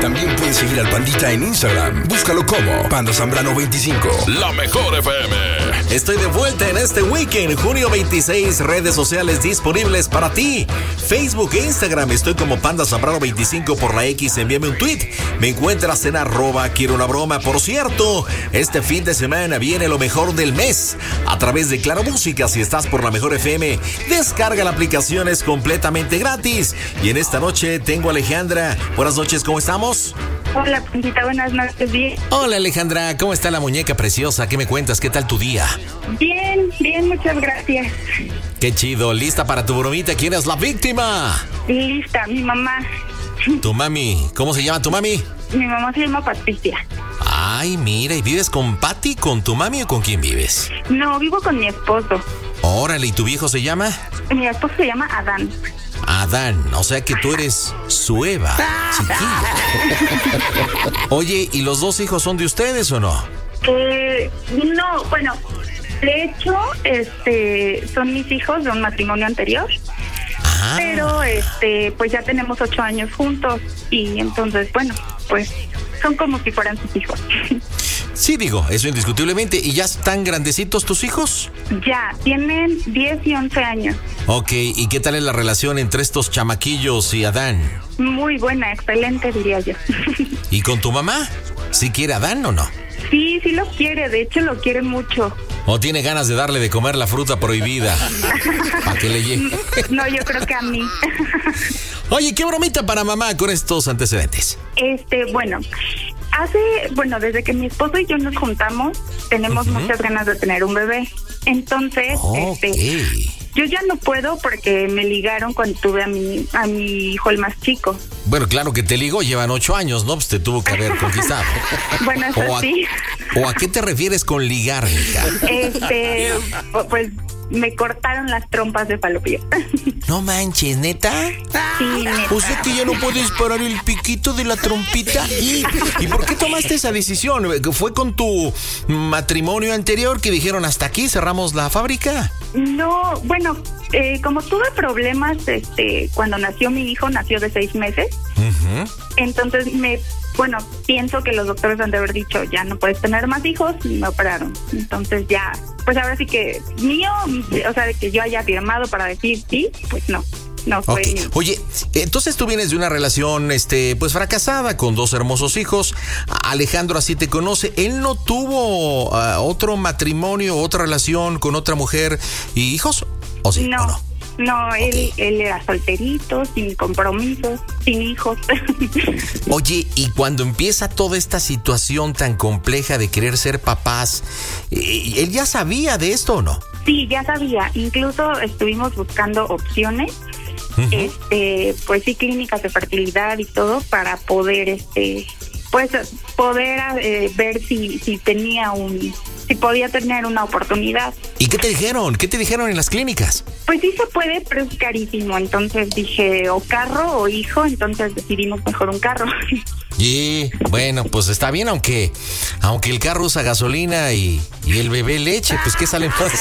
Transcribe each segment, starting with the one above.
También puedes seguir al Pandita en Instagram. Búscalo como Panda Zambrano 25. La mejor FM. Estoy de vuelta en este weekend, junio 26, redes sociales disponibles para ti. Facebook e Instagram, estoy como Panda Zambrano 25 por la X, envíame un tweet. Me encuentras en @quiero una broma. Por cierto, este fin de semana viene lo mejor del mes a través de Claro Música. Si estás por la mejor FM, descarga la aplicación, es completamente gratis. Y en esta noche tengo a Alejandra. Buenas noches, ¿cómo estamos? Hola, Pandita, buenas noches, bien. Hola, Alejandra, ¿cómo está la muñeca preciosa? ¿Qué me cuentas? ¿Qué tal tu día? Bien, bien, muchas gracias. Qué chido, ¿lista para tu bromita? ¿Quién es la víctima? Lista, mi mamá. Tu mami, ¿cómo se llama tu mami? Mi mamá se llama Patricia. Ay, mira, ¿y vives con Pati, con tu mami o con quién vives? No, vivo con mi esposo. Órale, ¿y tu viejo se llama? Mi esposo se llama Adán. Adán, o sea que tú eres su Eva, chiquilla. Oye, ¿y los dos hijos son de ustedes o no? No, bueno, de hecho, son mis hijos de un matrimonio anterior. Ah. Pero, pues ya tenemos 8 años juntos y entonces, bueno, pues son como si fueran sus hijos. Sí, digo, eso indiscutiblemente. ¿Y ya están grandecitos tus hijos? Ya, tienen 10 y 11 años. Ok, ¿y qué tal es la relación entre estos chamaquillos y Adán? Muy buena, excelente, diría yo. ¿Y con tu mamá? ¿Sí quiere Adán o no? Sí, sí lo quiere, de hecho lo quiere mucho. ¿O tiene ganas de darle de comer la fruta prohibida? ¿Para que le llegue? No, yo creo que a mí. Oye, ¿qué bromita para mamá con estos antecedentes? Bueno, desde que mi esposo y yo nos juntamos, tenemos muchas ganas de tener un bebé. Entonces, yo ya no puedo porque me ligaron cuando tuve a mi hijo, el más chico. Bueno, claro que te ligó, llevan 8 años, ¿no? Pues te tuvo que haber conquistado. Bueno, eso sí. ¿O a qué te refieres con ligar, hija? Pues me cortaron las trompas de falopio. No manches, ¿neta? Sí, neta. O sea que ya no puedes parar el piquito de la trompita. ¿Y por qué tomaste esa decisión? ¿Fue con tu matrimonio anterior que dijeron hasta aquí, cerramos la fábrica? No, bueno, como tuve problemas, cuando nació mi hijo, nació de 6 meses. Entonces pienso que los doctores han de haber dicho, ya no puedes tener más hijos, y me operaron. Entonces ya, pues ahora sí que mío, o sea, de que yo haya firmado para decir sí, pues no fue mío. Oye, entonces tú vienes de una relación, pues fracasada, con 2 hermosos hijos. Alejandro así te conoce. ¿Él no tuvo otro matrimonio, otra relación con otra mujer y hijos? ¿O sí? No. ¿O no? No, Okay. Él era solterito, sin compromisos, sin hijos. Oye, y cuando empieza toda esta situación tan compleja de querer ser papás, ¿él ya sabía de esto o no? Sí, ya sabía. Incluso estuvimos buscando opciones, pues sí, clínicas de fertilidad y todo para poder, ver si podía tener una oportunidad. ¿Y qué te dijeron? ¿Qué te dijeron en las clínicas? Pues sí se puede, pero es carísimo. Entonces dije, o carro o hijo, entonces decidimos mejor un carro. Y bueno, pues está bien, aunque el carro usa gasolina y el bebé leche, pues ¿qué sale más?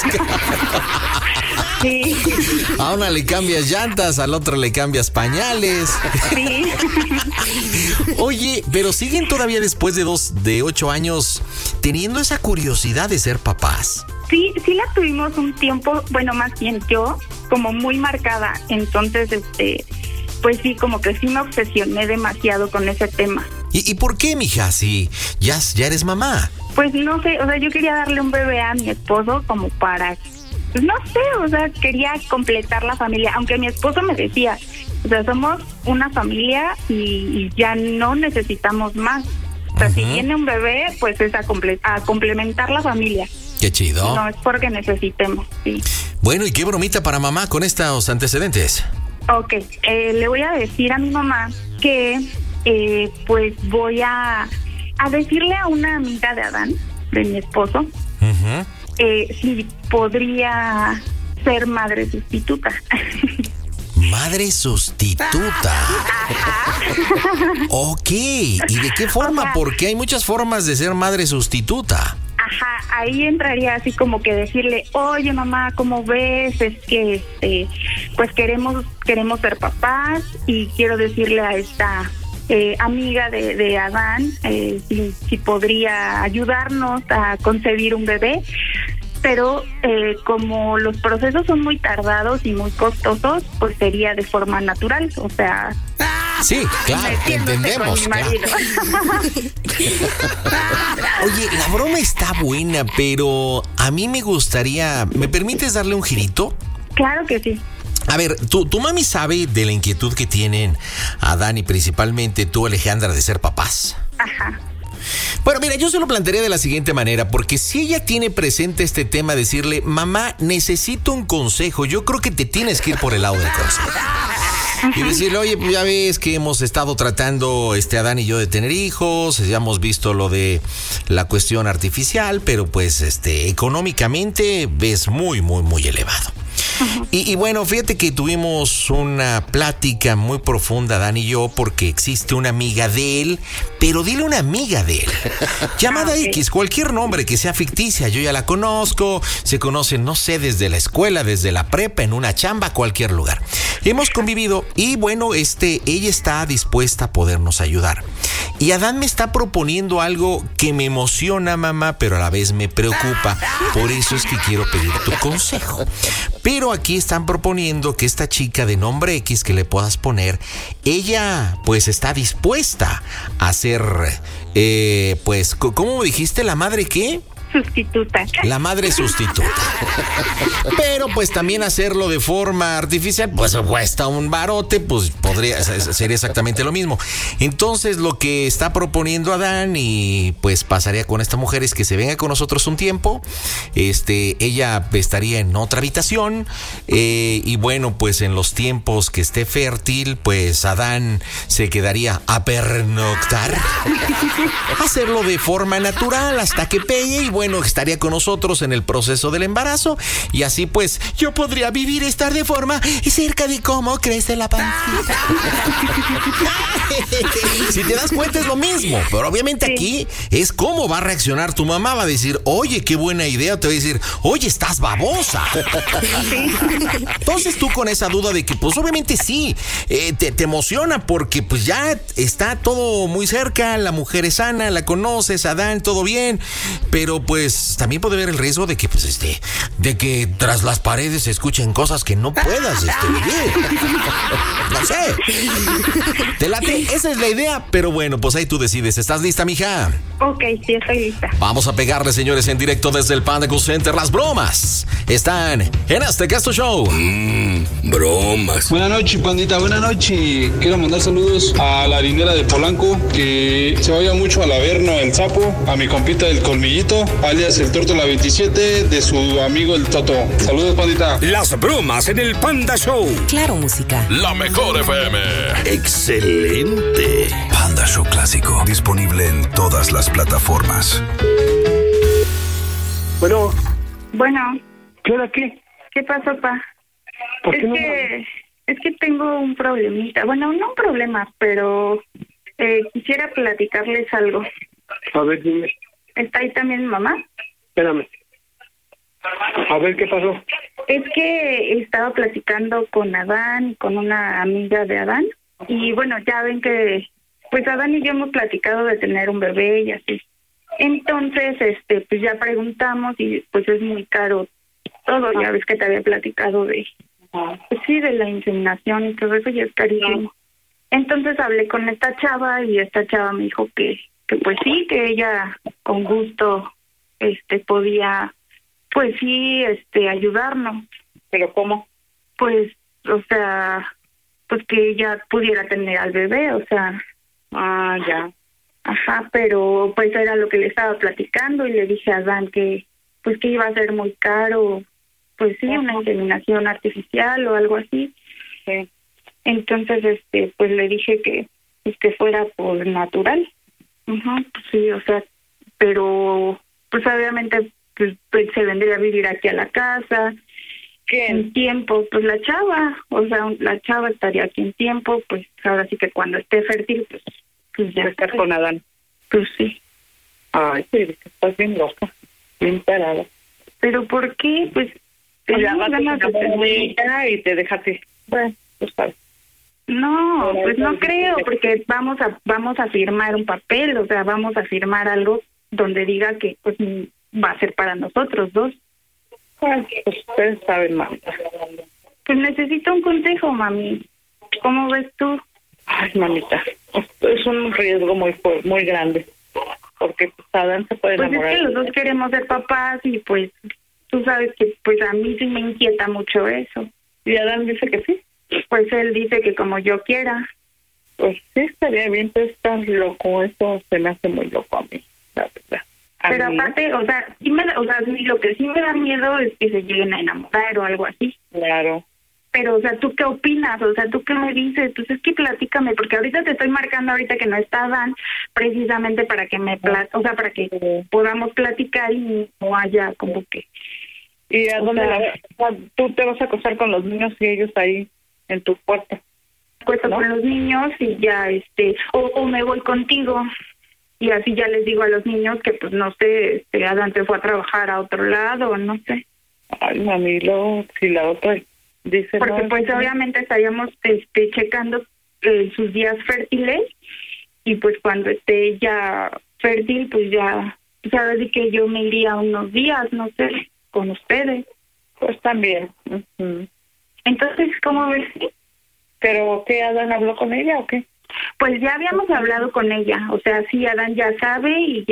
Sí. A una le cambias llantas, al otro le cambias pañales. Sí. Oye, pero siguen todavía después de 8 años teniendo esa curiosidad de ser papás. Sí la tuvimos un tiempo, bueno, más bien yo, como muy marcada. Entonces, pues sí, como que sí me obsesioné demasiado con ese tema. ¿Y por qué, mija? Si ya eres mamá. Pues no sé, o sea, yo quería darle un bebé a mi esposo como para, pues no sé, o sea, quería completar la familia, aunque mi esposo me decía, o sea, somos una familia y ya no necesitamos más. O sea, si viene un bebé, pues es a complementar la familia. Qué chido. No es porque necesitemos, sí. Bueno, ¿y qué bromita para mamá con estos antecedentes? Ok, le voy a decir a mi mamá que pues voy a decirle a una amiga de Adán, de mi esposo, si podría ser madre sustituta. Madre sustituta. Ok, ¿y de qué forma? O sea, porque hay muchas formas de ser madre sustituta. Ajá, ahí entraría así como que decirle, oye mamá, ¿cómo ves? Es que pues queremos ser papás y quiero decirle a esta amiga de Adán, si podría ayudarnos a concebir un bebé, pero como los procesos son muy tardados y muy costosos, pues sería de forma natural, o sea... Sí, claro, te entendemos. Claro. Oye, la broma está buena, pero a mí me gustaría... ¿Me permites darle un girito? Claro que sí. A ver, tu mami sabe de la inquietud que tienen Adán y principalmente tú, Alejandra, de ser papás. Ajá. Bueno, mira, yo se lo plantearía de la siguiente manera, porque si ella tiene presente este tema, decirle, mamá, necesito un consejo, yo creo que te tienes que ir por el lado del consejo. Y decirle, oye, pues ya ves que hemos estado tratando, Adán y yo, de tener hijos, ya hemos visto lo de la cuestión artificial, pero pues, económicamente es muy, muy, muy elevado. Y bueno, fíjate que tuvimos una plática muy profunda, Dan y yo, porque existe una amiga de él, pero dile una amiga de él, llamada X, cualquier nombre que sea ficticia, yo ya la conozco, se conocen, no sé, desde la escuela, desde la prepa, en una chamba, cualquier lugar. Hemos convivido y bueno, ella está dispuesta a podernos ayudar. Y Adán me está proponiendo algo que me emociona, mamá, pero a la vez me preocupa. Por eso es que quiero pedir tu consejo. Pero aquí están proponiendo que esta chica de nombre X que le puedas poner, ella pues está dispuesta a ser, pues, ¿cómo dijiste? ¿La madre qué? Sustituta. La madre sustituta. Pero pues también hacerlo de forma artificial, pues cuesta un barote, pues sería exactamente lo mismo. Entonces lo que está proponiendo Adán y pues pasaría con esta mujer es que se venga con nosotros un tiempo. Ella estaría en otra habitación y bueno, pues en los tiempos que esté fértil, pues Adán se quedaría a pernoctar. Hacerlo de forma natural hasta que pegue y bueno, estaría con nosotros en el proceso del embarazo y así pues yo podría estar de forma cerca de cómo crece la pancita. Si te das cuenta es lo mismo, pero obviamente aquí es cómo va a reaccionar tu mamá. Va a decir, oye, qué buena idea. Te va a decir, oye, estás babosa. Entonces tú con esa duda de que pues obviamente sí, te emociona porque pues ya está todo muy cerca, la mujer es sana, la conoces, Adán, todo bien, pero pues también puede haber el riesgo de que pues de que tras las paredes se escuchen cosas que no puedas vivir. No sé. ¿Te late? Esa es la idea, pero bueno, pues ahí tú decides. ¿Estás lista, mija? Ok, sí, estoy lista. Vamos a pegarle, señores, en directo desde el Panda Cool Center. Las bromas están en Aztecasto Show. Bromas. Buenas noches, pandita, buenas noches. Quiero mandar saludos a la harinera de Polanco, que se vaya mucho al Averno, el Sapo, a mi compita el Colmillito, alias el Tórtola 27, de su amigo el Toto. Saludos, pandita. Las bromas en el Panda Show. Claro, música. La mejor FM. Excelente. Panda Show Clásico. Disponible en todas las plataformas. Bueno. ¿Qué hora qué? ¿Qué pasó, pa? Es que tengo un problemita. Bueno, no un problema, pero quisiera platicarles algo. A ver, dime. ¿Está ahí también mi mamá? Espérame. A ver, ¿qué pasó? Es que estaba platicando con Adán y con una amiga de Adán. Y bueno, ya ven que pues Adán y yo hemos platicado de tener un bebé y así. Entonces, pues ya preguntamos y pues es muy caro todo. Ya ves que te había platicado de, pues sí, de la inseminación y todo eso, ya es carísimo. Entonces hablé con esta chava y esta chava me dijo que pues sí, que ella con gusto podía, pues sí, ayudarnos. ¿Pero cómo? Pues, o sea, pues que ella pudiera tener al bebé, o sea. Ah, ya. Ajá, pero pues era lo que le estaba platicando y le dije a Dan que pues que iba a ser muy caro, pues sí, una inseminación artificial o algo así. Sí. Entonces, pues le dije que fuera por natural. Ajá, pues sí, o sea, pero pues obviamente pues se vendría a vivir aquí a la casa. ¿Quién? En tiempo, pues la chava, o sea, la chava estaría aquí en tiempo, pues ahora sí que cuando esté fértil, pues ya estar con Adán. Pues sí. Ay, pero estás bien loca, bien parada. ¿Pero por qué? Pues ya vas ganas de tener y te dejaste. Bueno, pues sabes. No, pues no creo, porque vamos a firmar un papel, o sea, vamos a firmar algo donde diga que pues va a ser para nosotros dos. Pues ustedes saben, mamita. Pues necesito un consejo, mami. ¿Cómo ves tú? Ay, mamita, es un riesgo muy grande, porque pues Adán se puede enamorar. Pues es que los dos queremos ser papás y pues tú sabes que pues a mí sí me inquieta mucho eso. ¿Y Adán dice que sí? Pues él dice que como yo quiera. Pues sí, estaría bien, pero estás loco, eso se me hace muy loco a mí, la verdad. Pero aparte, o sea, sí lo que sí me da miedo es que se lleguen a enamorar o algo así. Claro. Pero, o sea, ¿tú qué opinas? O sea, ¿tú qué me dices? Pues es que platícame, porque ahorita te estoy marcando ahorita que no está Dan, precisamente para que para que podamos platicar y no haya como que... ¿Y a dónde tú te vas a acostar con los niños y ellos ahí en tu puerta? Acuesto con los niños y ya, o me voy contigo. Y así ya les digo a los niños que, pues, no sé, Adán se fue a trabajar a otro lado, no sé. Ay, mami, si la otra dice... Porque, no, pues, obviamente estaríamos checando sus días fértiles y, pues, cuando esté ya fértil, pues, ya, sabes de que yo me iría unos días, no sé, con ustedes. Pues, también. Uh-huh. Entonces, ¿cómo ves? ¿Pero qué, Adán habló con ella o qué? Pues ya habíamos hablado con ella, o sea, sí, Adán ya sabe y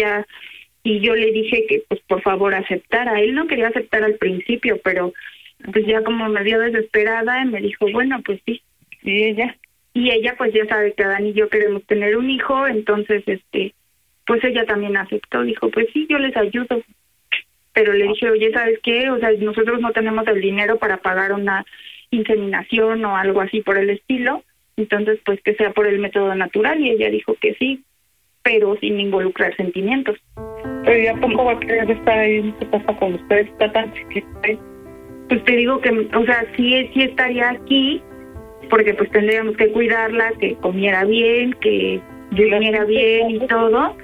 yo le dije que pues por favor aceptara. Él no quería aceptar al principio, pero pues ya como me vio desesperada y me dijo, bueno, pues sí. ¿Y ella? Y ella pues ya sabe que Adán y yo queremos tener un hijo, entonces pues ella también aceptó, dijo, pues sí, yo les ayudo. Pero le dije, oye, ¿sabes qué? O sea, nosotros no tenemos el dinero para pagar una inseminación o algo así por el estilo. Entonces, pues que sea por el método natural, y ella dijo que sí, pero sin involucrar sentimientos. Pero ya poco va a querer estar ahí en su casa con ustedes, está tan chiquita ahí. Pues te digo que, o sea, sí estaría aquí, porque pues tendríamos que cuidarla, que comiera bien, que durmiera bien y todo.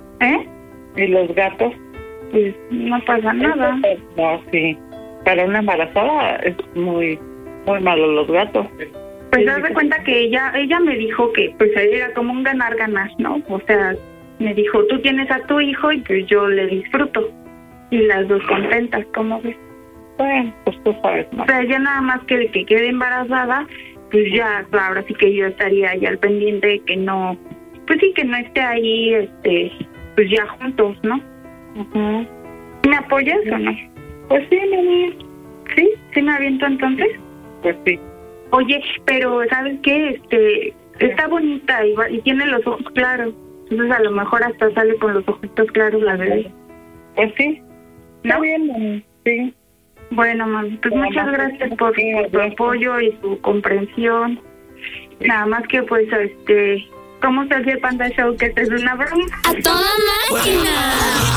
¿Y los gatos? Pues no pasa nada. No, sí. Para una embarazada es muy, muy malo los gatos. Pues haz de cuenta que ella me dijo que pues era como un ganar-ganar, ¿no? O sea, me dijo, tú tienes a tu hijo y pues yo le disfruto. Y las dos contentas, ¿cómo ves? Bueno, pues tú sabes, ¿no? O sea, ya nada más que quede embarazada, pues ya, claro, así que yo estaría ya al pendiente de que no, pues sí, que no esté ahí, pues ya juntos, ¿no? Uh-huh. ¿Me apoyas o no? Pues sí, mami. ¿Sí? ¿Sí me aviento entonces? Pues sí. Oye, pero ¿sabes qué? Está bonita y tiene los ojos claros. Entonces a lo mejor hasta sale con los ojitos claros la bebé. Pues sí. ¿No? Está bien, mami. Sí. Bueno, mami, pues muchas gracias por tu apoyo y tu comprensión. Nada más que pues, ¿cómo se hace el Panda Show? Que te es una broma. ¡A toda máquina!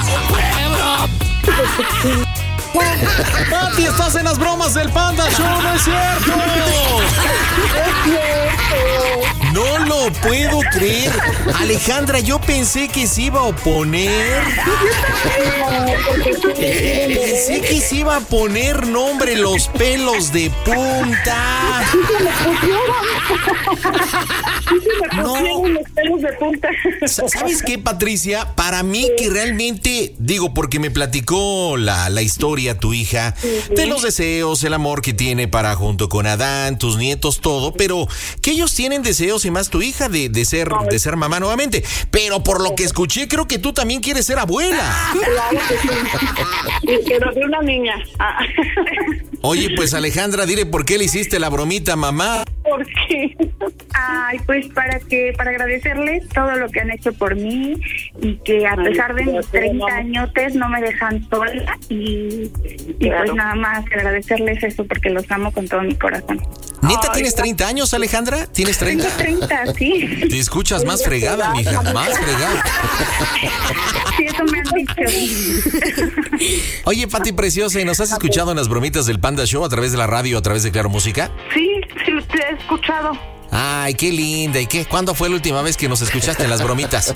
Pati, estás en las bromas del Panda Show, ¿no es cierto? No lo puedo creer. Alejandra, yo pensé que se iba a oponer. Pensé que se iba a poner nombre los pelos de punta. No. Los pelos de punta. ¿Sabes qué, Patricia? Para mí que realmente, digo, porque me platicó la historia tu hija, de los deseos, el amor que tiene para junto con Adán, tus nietos, todo, pero que ellos tienen deseos y más tu hija de ser mamá nuevamente. Pero por lo que escuché, creo que tú también quieres ser abuela. Claro que sí. Pero de una niña. Oye, pues Alejandra, dile por qué le hiciste la bromita, mamá. ¿Por qué? Ay, pues para agradecerles todo lo que han hecho por mí y que a pesar de mis 30 añotes no me dejan sola y claro. Pues nada más agradecerles eso porque los amo con todo mi corazón. ¿Neta tienes 30 años, Alejandra? ¿Tienes 30? Tengo 30, sí. Te escuchas más fregada, mija, más fregada. Sí, eso me han dicho. Oye, Pati Preciosa, ¿nos has escuchado en las bromitas del Panda Show a través de la radio, a través de Claro Música? Sí, te he escuchado. Ay, qué linda. ¿Y qué? ¿Cuándo fue la última vez que nos escuchaste en las bromitas?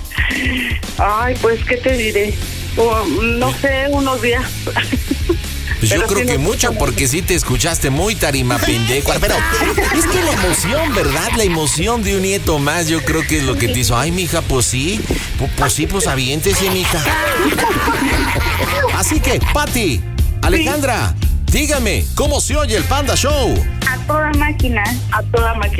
Ay, pues, ¿qué te diré? No sé, unos días. Pues yo Pero creo sí que nos mucho, gusta porque sí te escuchaste muy tarima pendejo. Pero es que la emoción, ¿verdad? La emoción de un nieto más, yo creo que es lo que te hizo. Ay, mija, pues sí. Pues aviéntese, mija. Así que, Pati, Alejandra, dígame, ¿cómo se oye el Panda Show? A toda máquina. a toda máquina.